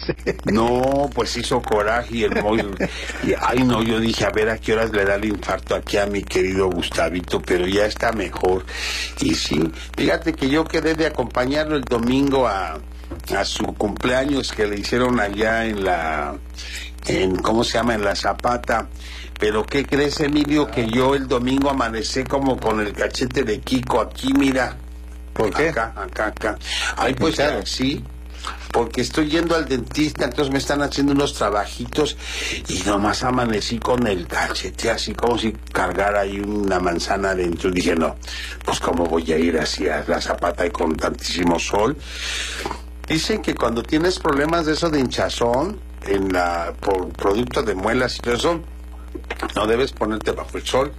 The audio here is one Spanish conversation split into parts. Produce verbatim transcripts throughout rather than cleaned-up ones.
No, pues hizo coraje y el Moy, y, ay no, yo dije, a ver a qué horas le da el infarto aquí a mi querido Gustavito, pero ya está mejor. Y sí, fíjate que yo quedé de acompañarlo el domingo a, a su cumpleaños que le hicieron allá en la, en, ¿cómo se llama? En la Zapata. Pero ¿qué crees, Emilio? Que yo el domingo amanecí como con el cachete de Kiko aquí, mira. ¿Por qué? Acá, acá, acá. Ay, pues Claro. sí. Porque estoy yendo al dentista, entonces me están haciendo unos trabajitos y nomás amanecí con el cachete así como si cargara ahí una manzana adentro. Dije, no, pues cómo voy a ir hacia la Zapata y con tantísimo sol. Dicen que cuando tienes problemas de eso de hinchazón, en la, por producto de muelas y todo eso, no debes ponerte bajo el sol.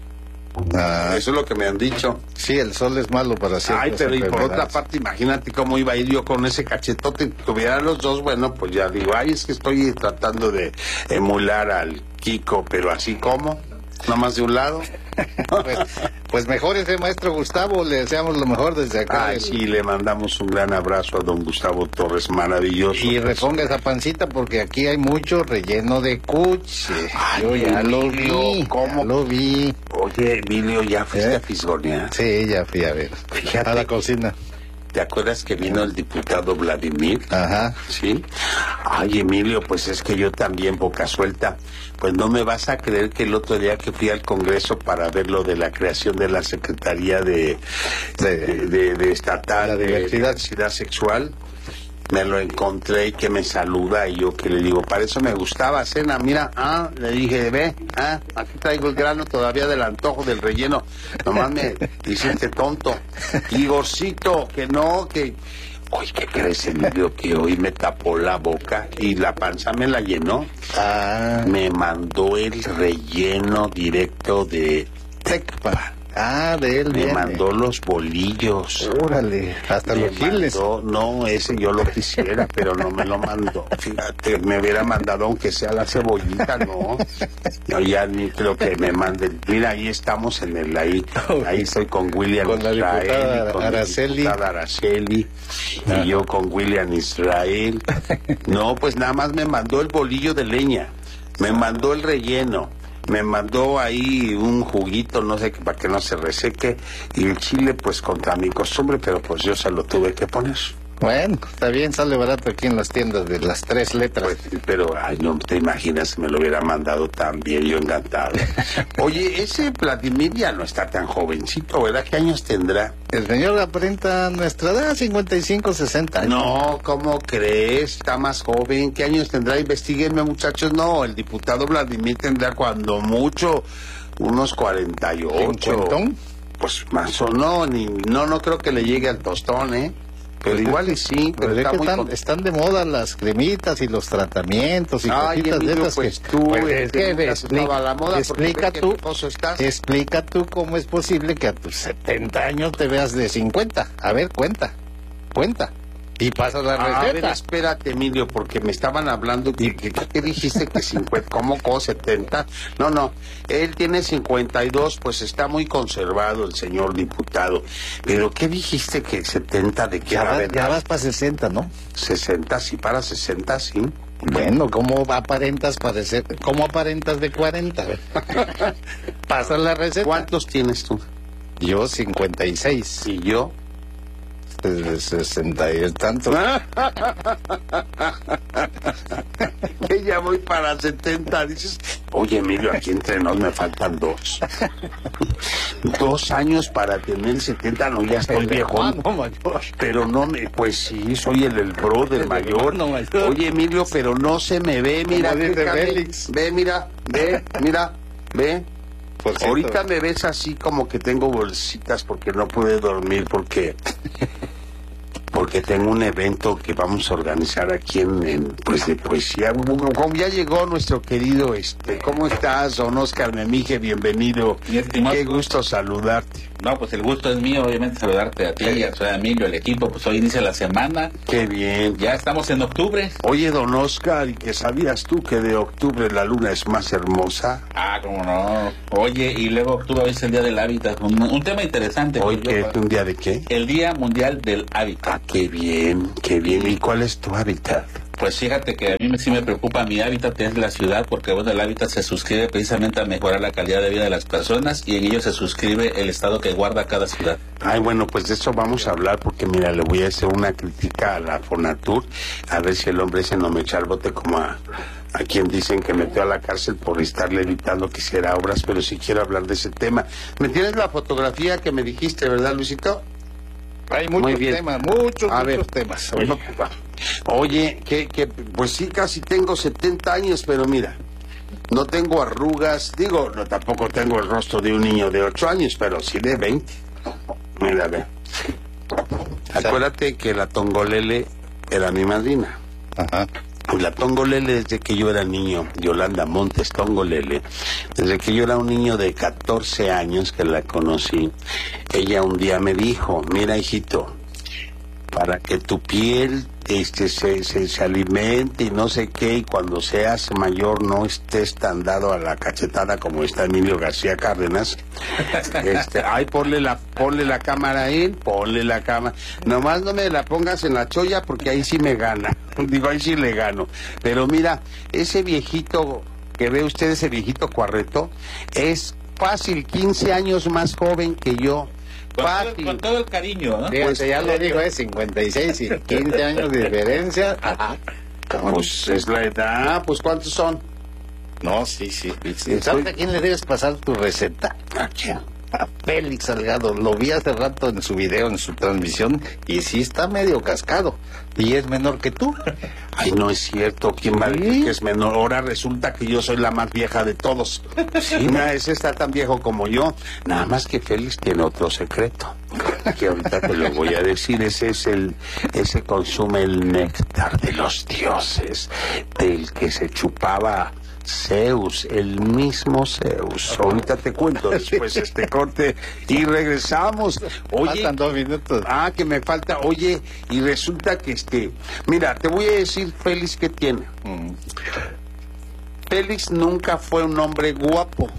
Ah, Eso es lo que me han dicho. sí, el sol es malo para ciertas Ay, pero y por enfermedades. otra parte, imagínate cómo iba a ir yo con ese cachetote. Tuviera los dos, bueno, pues ya digo, ay, es que estoy tratando de emular al Kiko, pero así como, nomás de un lado. Pues, pues mejor ese maestro Gustavo, le deseamos lo mejor desde acá. Ay, sí, le mandamos un gran abrazo a don Gustavo Torres, maravilloso. Y reponga esa pancita porque aquí hay mucho relleno de cuche. Ay, Yo ya lo Emilio, vi, ¿cómo? ya lo vi. Oye, Emilio, ¿ya fuiste ¿Eh? a Fisgonia? Sí, ya fui a ver. Fíjate. A la cocina. ¿Te acuerdas que vino el diputado Vladimir? Ajá. Sí. Ay, Emilio, pues es que yo también, boca suelta. Pues no me vas a creer que el otro día que fui al Congreso para ver lo de la creación de la Secretaría de, de, de, de Estatal La de diversidad. diversidad sexual, me lo encontré y que me saluda y yo que le digo, para eso me gustaba, cena, mira, ah, le dije, ve, ah, aquí traigo el grano todavía del antojo del relleno, nomás me dice este tonto, Igorcito, que no, que, oye, ¿qué crees, Emilio? Que hoy me tapó la boca y la panza me la llenó, Ah, me mandó el relleno directo de Tecpa. ah, de él Me viene. mandó los bolillos. Órale, hasta Me los giles. mandó- no, ese yo lo quisiera, pero no me lo mandó. Fíjate, me hubiera mandado aunque sea la cebollita, no. No, ya ni creo que me manden. Mira, ahí estamos en el, ahí, ahí estoy con William Con la Israel, diputada y con Araceli. la diputada Araceli, Ajá. y yo con William Israel. No, pues nada más me mandó el bolillo de leña, me mandó el relleno. Me mandó ahí un juguito, no sé, para que no se reseque, y el chile, pues, contra mi costumbre, pero pues yo se lo tuve que poner. Bueno, está bien, sale barato aquí en las tiendas de las tres letras. Pues, pero, ay, no te imaginas si me lo hubiera mandado también, yo encantado. Oye, ese Vladimir ya no está tan jovencito, ¿verdad? ¿Qué años tendrá? El señor aparenta nuestra edad, cincuenta y cinco, sesenta años. No, ¿cómo crees? Está más joven. ¿Qué años tendrá? Investíguenme, muchachos. No, el diputado Vladimir tendrá cuando mucho unos cuarenta y ocho. ¿Cincuentón? Pues más o no, ni, no, no creo que le llegue al tostón, ¿eh? Pero Pues igual y es- sí, pero pues es está que muy... están, con- están de moda las cremitas y los tratamientos y Ay, cositas de Emilio, esas pues que... tú, Pues eh, es que que nunca has explica, estado a la moda, porque explica ves que tú, picoso estás. explica tú cómo es posible que a tus setenta años te veas de cincuenta. A ver, cuenta, cuenta. Y pasa la A ver, receta. espérate, Emilio, porque me estaban hablando que, que, que dijiste que cincuenta, ¿cómo, cómo setenta? No, no, él tiene cincuenta y dos, pues está muy conservado el señor diputado. Pero ¿qué dijiste que setenta de qué? Ya, A vas, ver, ya vas para sesenta, ¿no? sesenta, sí, para sesenta, sí. Bueno, ¿cómo aparentas parecer? ¿Cómo aparentas de cuarenta? Pasa la receta. ¿Cuántos tienes tú? Yo cincuenta y seis. ¿Y yo? De sesenta y tanto. Que ya voy para setenta, dices, oye, Emilio, aquí entre nos me faltan dos. Dos años para tener setenta, no, ya estoy viejo. hermano mayor. Pero no me, pues sí, soy el, el brother El mayor. hermano mayor. Oye, Emilio, pero no se me ve, mira, Como dice fíjate. Félix. Ve, mira, ve, mira, ve. Por cierto, Ahorita me ves así como que tengo bolsitas porque no pude dormir porque porque tengo un evento que vamos a organizar aquí en, en, pues de poesía. Como ya llegó nuestro querido, este, ¿cómo estás, don Oscar Memije? Bienvenido. Mi estimado. Qué gusto saludarte. No, pues el gusto es mío, obviamente, saludarte a ti, a Soy Emilio, el equipo. Pues hoy inicia la semana, Qué bien. ya estamos en octubre. Oye, don Oscar, ¿y que sabías tú que de octubre la luna es más hermosa? Ah, cómo no. Oye, y luego octubre hoy es el Día del Hábitat, un, un tema interesante. ¿Hoy creo yo, qué? ¿Un día de qué? El Día Mundial del Hábitat. Ah, qué bien, qué bien. ¿Y cuál es tu hábitat? Pues fíjate que a mí me- sí me preocupa mi hábitat, es la ciudad, porque bueno, el hábitat se suscribe precisamente a mejorar la calidad de vida de las personas y en ello se suscribe el estado que guarda cada ciudad. Ay, bueno, pues de eso vamos a hablar porque mira, le voy a hacer una crítica a la Fonatur, a ver si el hombre ese no me echa al bote como a, a quien dicen que metió a la cárcel por estarle evitando que hiciera obras, pero sí quiero hablar de ese tema. ¿Me tienes la fotografía que me dijiste, verdad, Luisito? Hay Muy muchos bien. temas, muchos, A muchos ver. temas. Oye, Oye, que, que, pues sí, casi tengo setenta años, pero mira, no tengo arrugas, digo, no, tampoco tengo el rostro de un niño de ocho años, pero sí de veinte. Mira, ve. Acuérdate que la Tongolele era mi madrina. Ajá. La Tongolele desde que yo era niño, Yolanda Montes Tongolele, desde que yo era un niño de catorce años que la conocí, ella un día me dijo, mira hijito, para que tu piel este se, se, se alimente y no sé qué, y cuando seas mayor no estés tan dado a la cachetada como está Emilio García Cárdenas. Este, ay, ponle la, ponle la cámara a él, ponle la cámara. Nomás no me la pongas en la cholla porque ahí sí me gana. Digo, ahí sí le gano. Pero mira, ese viejito que ve usted, ese viejito cuarreto, es fácil quince años más joven que yo. Con todo, Fácil. con todo el cariño, ¿no? Fíjate, Pues, ya lo dijo, es cincuenta y seis y quince años de diferencia. Ajá. Pues es la edad, pues ¿cuántos son? No, sí, sí. sí. ¿Sabes a quién le debes pasar tu receta? ¿A quién? A Félix Salgado. Lo vi hace rato en su video, en su transmisión, y sí está medio cascado. Y es menor que tú. Ay, no es cierto, ¿quién va a decir que es menor? Ahora resulta que yo soy la más vieja de todos. Sí, na, ese está tan viejo como yo. Nada más que Félix tiene otro secreto, que ahorita te lo voy a decir. Ese es el, ese consume el néctar de los dioses, del que se chupaba Zeus, el mismo Zeus. Ahorita te cuento después este corte y regresamos. Oye, Faltan dos minutos. ah, que me falta, oye, y resulta que este, mira, te voy a decir, Félix, ¿qué tiene? Mm. Félix nunca fue un hombre guapo,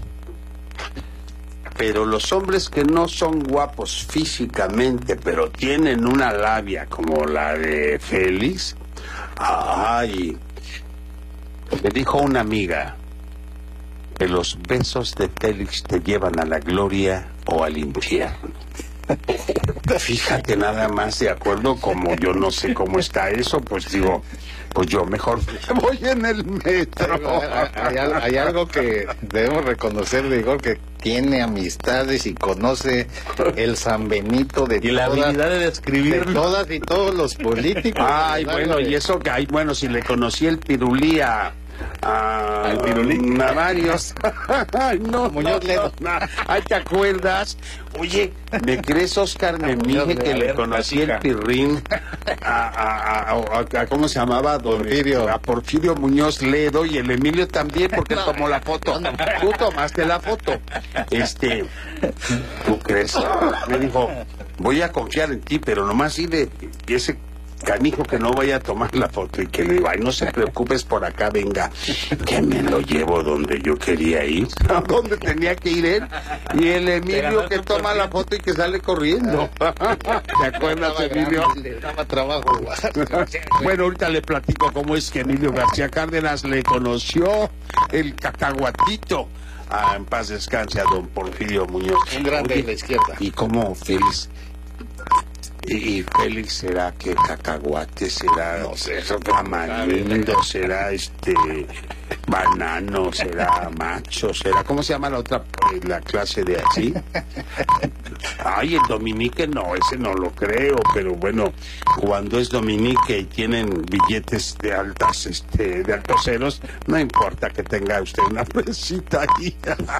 pero los hombres que no son guapos físicamente, pero tienen una labia como la de Félix, ay, me dijo una amiga que los besos de Félix te llevan a la gloria o al infierno. Fíjate nada más, de acuerdo, como yo no sé cómo está eso, pues digo, pues yo mejor me voy en el metro. Hay, hay- hay algo que debemos reconocer de Igor, que tiene amistades y conoce el San Benito de Y la todas, habilidad de de describirlo. todas y todos los políticos. Ay, bueno, y eso que hay, bueno, si le conocí el pirulí a... a ¿Al pirulí? a varios. Ay, no, Muñoz no, Ledo. no, no. Ay, ¿te acuerdas? Oye, ¿me crees, Oscar? Me Muñoz dije Ledo, que a le ver, conocí el platica. pirrín a, a, a, a- a- ¿cómo se llamaba? Don- Porfirio. A Porfirio Muñoz Ledo, y el Emilio también, porque él tomó la foto. Tú tomaste la foto. Este, ¿tú crees? Me dijo, voy a confiar en ti, pero nomás sí de ese canijo que no vaya a tomar la foto, y que le digo, ay, no se preocupes, por acá venga, que me lo llevo donde yo quería ir, a donde tenía que ir él, y el Emilio que toma la foto y que sale corriendo. ¿Te acuerdas, Emilio? Le daba trabajo. Bueno, ahorita le platico cómo es que Emilio García Cárdenas le conoció el cacahuatito. Ah, en paz descanse a don Porfirio Muñoz. Un grande Oye, de la izquierda. y cómo Félix, y, y Félix será que cacahuate, será, No sé, tamarindo, será este banano, será macho, será, ¿cómo se llama la otra, eh, la clase de así? Ay, el Dominique no, ese no lo creo, pero bueno, cuando es Dominique y tienen billetes de altas, este, de altos ceros, no importa que tenga usted una presita ahí.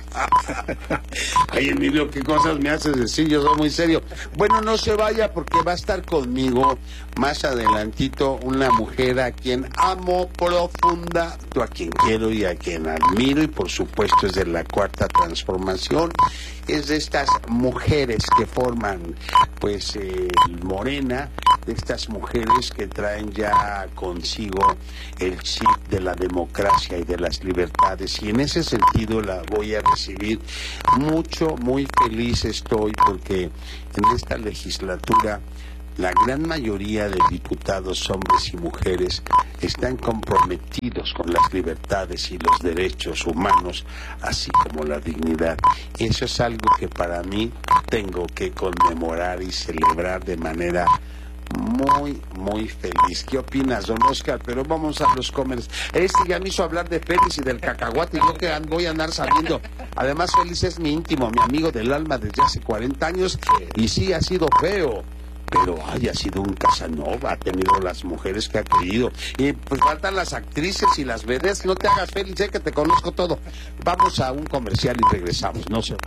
Ay, Emilio, qué cosas me haces decir, yo soy muy serio. Bueno, no se vaya porque va a estar conmigo más adelantito una mujer a quien amo profunda, a quien quiero y a quien admiro, y por supuesto es de la Cuarta Transformación, es de estas mujeres que forman pues eh, Morena, de estas mujeres que traen ya consigo el chip de la democracia y de las libertades, y en ese sentido la voy a recibir mucho, muy feliz estoy, porque en esta legislatura La gran mayoría de diputados, hombres y mujeres, están comprometidos con las libertades y los derechos humanos, así como la dignidad. Eso es algo que para mí tengo que conmemorar y celebrar de manera muy, muy feliz. ¿Qué opinas, don Oscar? Pero vamos a los comerciales. Este ya me hizo hablar de Félix y del cacahuate, y yo que voy a andar saliendo. Además, Félix es mi íntimo, mi amigo del alma desde hace cuarenta años, y sí ha sido feo, pero ay, ha sido un Casanova, ha tenido las mujeres que ha querido. Y pues faltan las actrices y las vedettes. No te hagas, Félix, sé que te conozco todo. Vamos a un comercial y regresamos, no sé.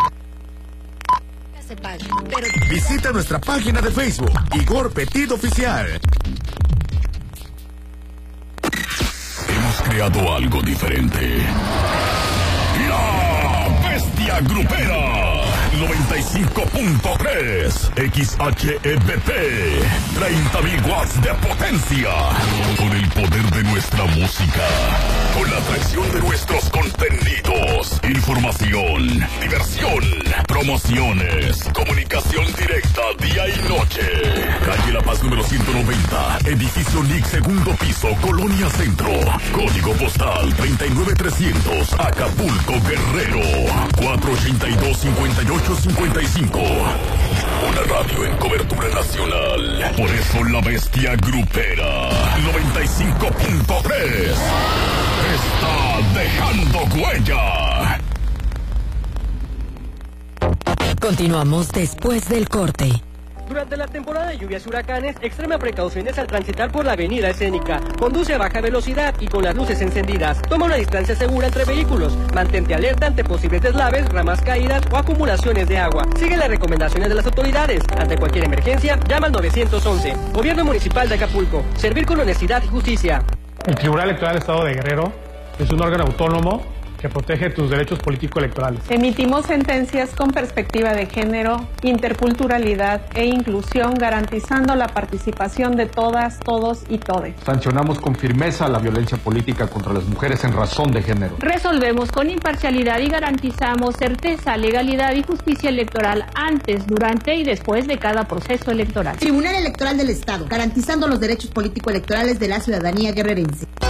Pero... Visita nuestra página de Facebook, Igor Petit Oficial. Hemos creado algo diferente. La Bestia Grupera noventa y cinco punto tres X H E B P, treinta mil watts de potencia, con el poder de nuestra música, con la atracción de nuestros contenidos, información, diversión, promociones, comunicación directa día y noche. Calle La Paz número ciento noventa, edificio N I C, segundo piso, Colonia Centro, código postal treinta y nueve trescientos, Acapulco, Guerrero, cuatro ochenta y dos, cincuenta y ocho cincuenta y cinco. Una radio en cobertura nacional. Por eso la Bestia Grupera noventa y cinco punto tres está dejando huella. Continuamos después del corte. Durante la temporada de lluvias y huracanes, extrema precauciones al transitar por la avenida escénica. Conduce a baja velocidad y con las luces encendidas. Toma una distancia segura entre vehículos. Mantente alerta ante posibles deslaves, ramas caídas o acumulaciones de agua. Sigue las recomendaciones de las autoridades. Ante cualquier emergencia, llama al nueve once. Gobierno Municipal de Acapulco. Servir con honestidad y justicia. El Tribunal Electoral del Estado de Guerrero es un órgano autónomo que protege tus derechos político-electorales. Emitimos sentencias con perspectiva de género, interculturalidad e inclusión, garantizando la participación de todas, todos y todes. Sancionamos con firmeza la violencia política contra las mujeres en razón de género. Resolvemos con imparcialidad y garantizamos certeza, legalidad y justicia electoral antes, durante y después de cada proceso electoral. Tribunal Electoral del Estado, garantizando los derechos político-electorales de la ciudadanía guerrerense.